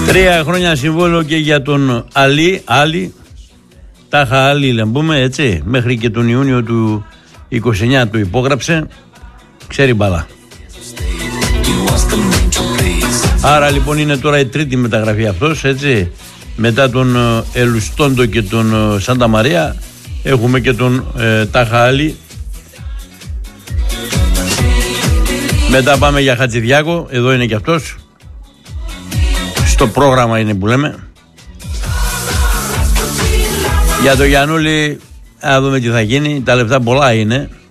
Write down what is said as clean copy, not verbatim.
3 χρόνια συμβόλαιο και για τον Άλλη. Τάχα Άλλη, να πούμε έτσι. Μέχρι και τον Ιούνιο του 29 του υπόγραψε. Ξέρει μπαλά. Άρα λοιπόν είναι τώρα η τρίτη μεταγραφή αυτός, έτσι. Μετά τον Ελουστόντο και τον Σάντα Μαρία έχουμε και τον Τάχα Άλλη. Μετά πάμε για Χατζηδιάκο, εδώ είναι και αυτός. Στο πρόγραμμα είναι που λέμε. Για το Γιαννούλη, να δούμε τι θα γίνει. Τα λεφτά πολλά είναι.